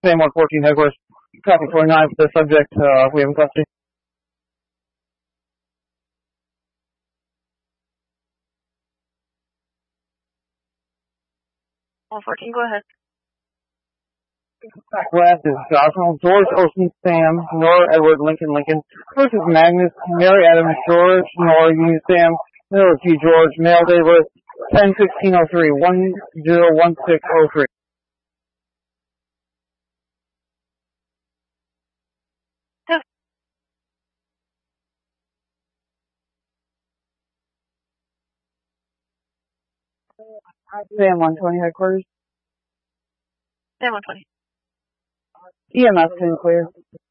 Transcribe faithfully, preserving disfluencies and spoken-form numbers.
Sam one fourteen headquarters. Traffic twenty-nine for the subject. Uh, we have in custody. one fourteen, go ahead. West is Joshua, George, Ocean, Sam, Nora, Edward, Lincoln, Lincoln. First is Magnus, Mary, Adams, George, Nora, Union, Sam, Miller, G, George, male date of birth, ten sixteen oh three, one zero one six oh three. Sam one twenty headquarters. Sam one twenty. E M S can clear.